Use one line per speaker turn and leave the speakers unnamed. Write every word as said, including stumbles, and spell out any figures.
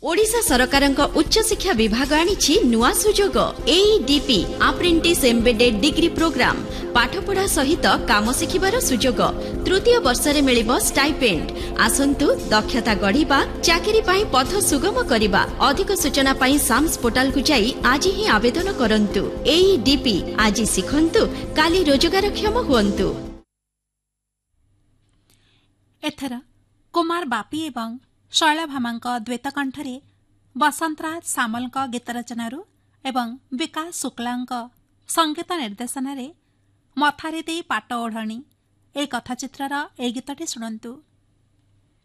ओडिशा सरकारक उच्च शिक्षा विभाग आनिछि नुआ सुजोग एईडीपी अप्रेंटिस एम्बेडेड डिग्री प्रोग्राम पाठपढ़ा सहित काम शिखिबार सुजोग तृतीय वर्ष रे मिलिबो स्टाइपेंड आसंतु दक्षता गढ़िबा चाकरी पाई पथ सुगम करिबा अधिक सूचना पाई साम्स पोर्टल को जाई आज ही आवेदन करंतु एईडीपी आज सिखंतु काली रोजगारक्षम हुअन्तु।
एथर कुमार बापी एवं शैला भामांक द्वैतकंठरे बसंतराज सामलक गीत रचनारू एवं विकास शुक्लांक संगीत निर्देशन मथारी दे पाट ओढ़णी ए कथाचित्रर ए गीतटी शुणन्तु।